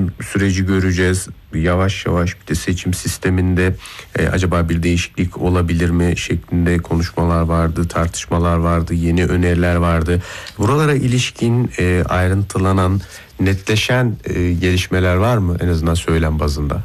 süreci göreceğiz. Yavaş yavaş bir de seçim sisteminde acaba bir değişiklik olabilir mi şeklinde konuşmalar vardı, tartışmalar vardı, yeni öneriler vardı. Buralara ilişkin ayrıntılanan, netleşen gelişmeler var mı en azından söylem bazında?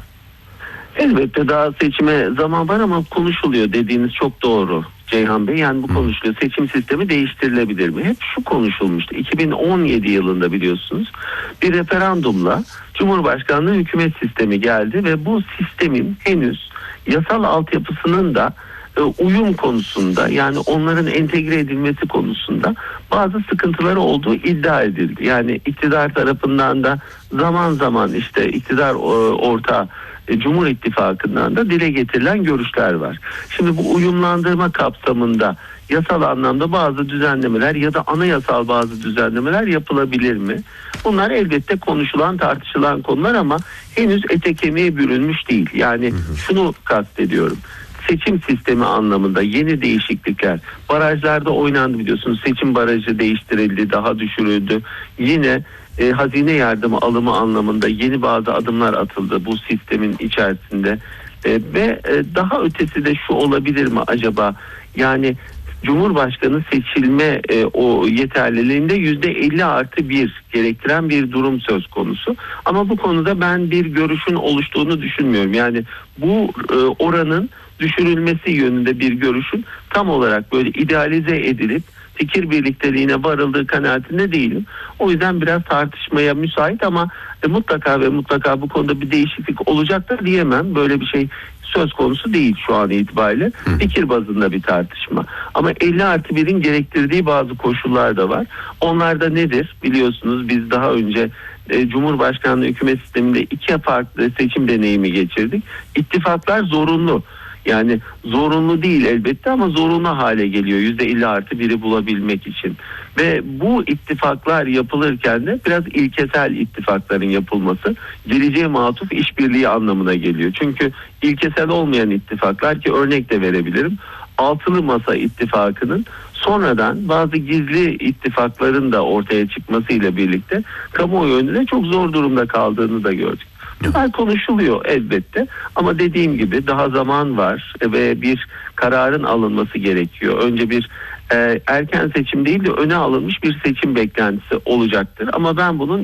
Elbette daha seçime zaman var ama konuşuluyor, dediğiniz çok doğru Ceyhan Bey. Yani bu konuşuluyor. Seçim sistemi değiştirilebilir mi? Hep şu konuşulmuştu. 2017 yılında biliyorsunuz bir referandumla Cumhurbaşkanlığı hükümet sistemi geldi ve bu sistemin henüz yasal altyapısının da uyum konusunda, yani onların entegre edilmesi konusunda bazı sıkıntıları olduğu iddia edildi. Yani iktidar tarafından da zaman zaman işte iktidar ortağı Cumhur İttifakı'ndan da dile getirilen görüşler var. Şimdi bu uyumlandırma kapsamında yasal anlamda bazı düzenlemeler ya da anayasal bazı düzenlemeler yapılabilir mi? Bunlar elbette konuşulan, tartışılan konular ama henüz ete kemiğe bürünmüş değil. Yani şunu kastediyorum. Seçim sistemi anlamında yeni değişiklikler, barajlarda oynandı biliyorsunuz, seçim barajı değiştirildi, daha düşürüldü. Yine hazine yardımı alımı anlamında yeni bazı adımlar atıldı bu sistemin içerisinde. Ve daha ötesi de şu olabilir mi acaba? Yani Cumhurbaşkanı seçilme o yeterliliğinde %50+1 gerektiren bir durum söz konusu. Ama bu konuda ben bir görüşün oluştuğunu düşünmüyorum. Yani bu oranın düşürülmesi yönünde bir görüşün tam olarak böyle idealize edilip fikir birlikteliğine varıldığı kanaatinde değilim. O yüzden biraz tartışmaya müsait ama mutlaka ve mutlaka bu konuda bir değişiklik olacaktır diyemem. Böyle bir şey söz konusu değil şu an itibariyle. Fikir bazında bir tartışma. Ama 50+1'in gerektirdiği bazı koşullar da var. Onlar da nedir? Biliyorsunuz biz daha önce Cumhurbaşkanlığı hükümet sisteminde 2 farklı seçim deneyimi geçirdik. İttifaklar zorunlu. Yani zorunlu değil elbette ama zorunlu hale geliyor %50+1'i bulabilmek için. Ve bu ittifaklar yapılırken de biraz ilkesel ittifakların yapılması geleceğe matuf işbirliği anlamına geliyor. Çünkü ilkesel olmayan ittifaklar, ki örnek de verebilirim, Altılı Masa ittifakının sonradan bazı gizli ittifakların da ortaya çıkmasıyla birlikte kamuoyu önünde çok zor durumda kaldığını da gördük. Bunlar konuşuluyor elbette ama dediğim gibi daha zaman var ve bir kararın alınması gerekiyor. Önce bir erken seçim değil de öne alınmış bir seçim beklentisi olacaktır. Ama ben bunun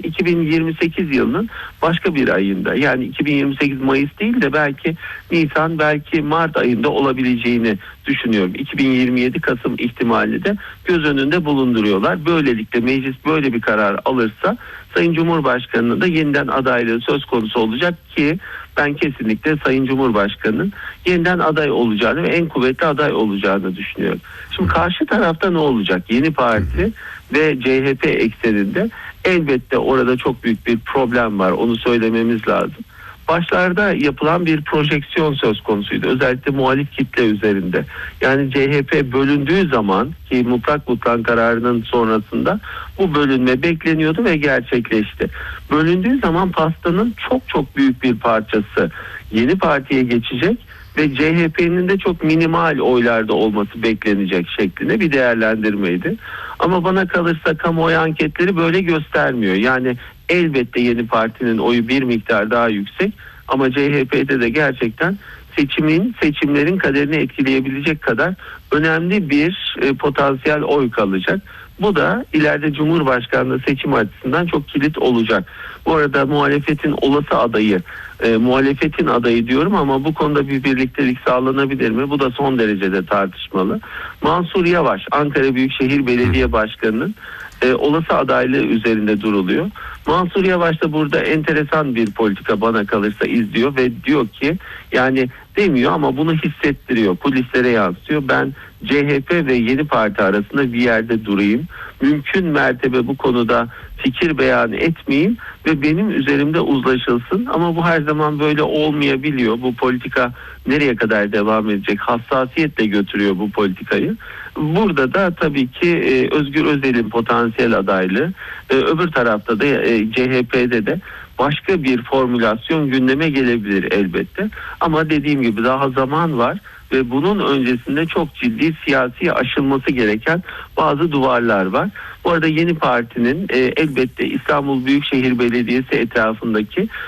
2028 yılının başka bir ayında, yani 2028 Mayıs değil de belki Nisan, belki Mart ayında olabileceğini düşünüyorum. 2027 Kasım ihtimali de göz önünde bulunduruyorlar. Böylelikle meclis böyle bir karar alırsa Sayın Cumhurbaşkanı'nın da yeniden adaylığı söz konusu olacak ki ben kesinlikle Sayın Cumhurbaşkanı'nın yeniden aday olacağını ve en kuvvetli aday olacağını düşünüyorum. Şimdi karşı tarafta ne olacak? Yeni Parti ve CHP ekseninde elbette orada çok büyük bir problem var. Onu söylememiz lazım. Başlarda yapılan bir projeksiyon söz konusuydu. Özellikle muhalif kitle üzerinde. Yani CHP bölündüğü zaman, ki mutlak kararının sonrasında bu bölünme bekleniyordu ve gerçekleşti. Bölündüğü zaman pastanın çok çok büyük bir parçası Yeni Parti'ye geçecek ve CHP'nin de çok minimal oylarda olması beklenecek şeklinde bir değerlendirmeydi. Ama bana kalırsa kamuoyu anketleri böyle göstermiyor. Yani elbette Yeni Parti'nin oyu bir miktar daha yüksek ama CHP'de de gerçekten seçimlerin kaderini etkileyebilecek kadar önemli bir potansiyel oy kalacak. Bu da ileride Cumhurbaşkanlığı seçim açısından çok kilit olacak. Bu arada muhalefetin olası adayı, muhalefetin adayı diyorum ama bu konuda bir birliktelik sağlanabilir mi? Bu da son derecede tartışmalı. Mansur Yavaş, Ankara Büyükşehir Belediye Başkanı'nın olası adaylığı üzerinde duruluyor. Mansur Yavaş da burada enteresan bir politika bana kalırsa izliyor ve diyor ki, yani demiyor ama bunu hissettiriyor, kulislere yansıyor. Ben CHP ve Yeni Parti arasında bir yerde durayım. Mümkün mertebe bu konuda fikir beyan etmeyeyim ve benim üzerimde uzlaşılsın. Ama bu her zaman böyle olmayabiliyor. Bu politika nereye kadar devam edecek? Hassasiyetle götürüyor bu politikayı. Burada da tabii ki Özgür Özel'in potansiyel adaylığı, öbür tarafta da CHP'de de başka bir formülasyon gündeme gelebilir elbette. Ama dediğim gibi daha zaman var ve bunun öncesinde çok ciddi siyasi aşılması gereken bazı duvarlar var. Bu arada Yeni Parti'nin elbette İstanbul Büyükşehir Belediyesi etrafındaki